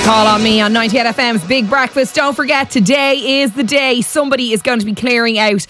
Call on me on 98 FM's Big Breakfast. Don't forget, today is the day somebody is going to be clearing out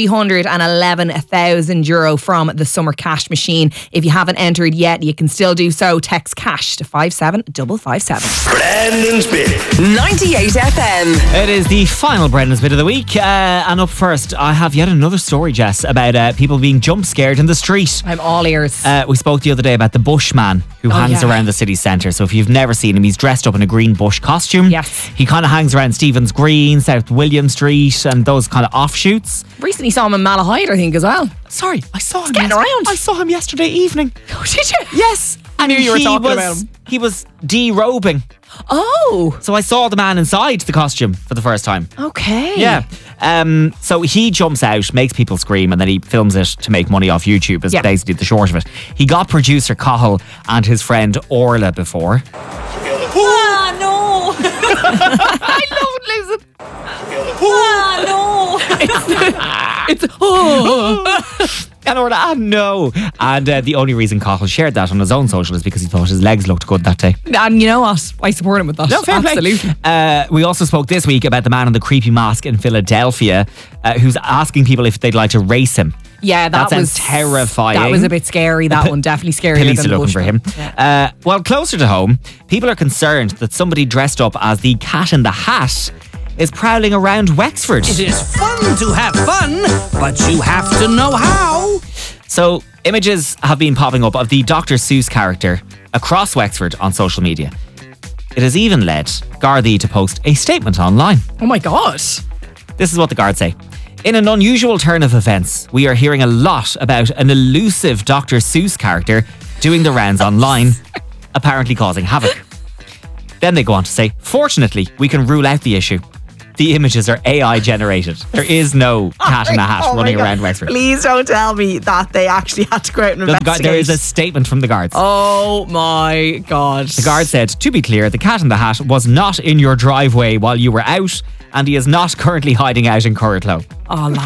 €311,000 from the summer cash machine. If you haven't entered yet, you can still do so. Text cash to 57557. Brendan's Bit. 98 FM. It is the final Brendan's Bit of the week. And up first, I have yet another story, Jess, about people being jump scared in the street. I'm all ears. We spoke the other day about the Bushman who hangs around the city centre. So if you've never seen him, he's dressed up in a green bush costume. Yes. He kind of hangs around Stephen's Green, South William Street, and those kind of offshoots. Recently saw him in Malahide, I think, as well. Sorry, I saw him. Getting around. I saw him yesterday evening. Oh, did you? Yes. I knew you were talking about him. He was derobing. Oh. So I saw the man inside the costume for the first time. Okay. Yeah. So he jumps out, makes people scream, and then he films it to make money off YouTube, is basically the short of it. He got producer Cahill and his friend Orla before. Ah, no. I love it, Lisa. Ah, no. It's And Orla, no. And the only reason Cahill shared that on his own social is because he thought his legs looked good that day. And you know what? I support him with that. No, fair play. Absolutely. We also spoke this week about the man in the creepy mask in Philadelphia who's asking people if they'd like to race him. Yeah, that sounds was terrifying. That was a bit scary. That one definitely scarier Police than are the looking for him. Bushman. Well, closer to home, people are concerned that somebody dressed up as the Cat in the Hat is prowling around Wexford. It is fun to have fun, but you have to know how. So, images have been popping up of the Dr. Seuss character across Wexford on social media. It has even led Gardaí to post a statement online. Oh my God. This is what the guards say. In an unusual turn of events, we are hearing a lot about an elusive Dr. Seuss character doing the rounds online, apparently causing havoc. Then they go on to say, fortunately, we can rule out the issue. The images are AI generated. There is no cat in a hat running around Wexford. Please don't tell me that they actually had to go out and investigate. There is a statement from the guards. Oh my God. The guard said, to be clear, the Cat in the Hat was not in your driveway while you were out, and he is not currently hiding out in Curraglow. Oh,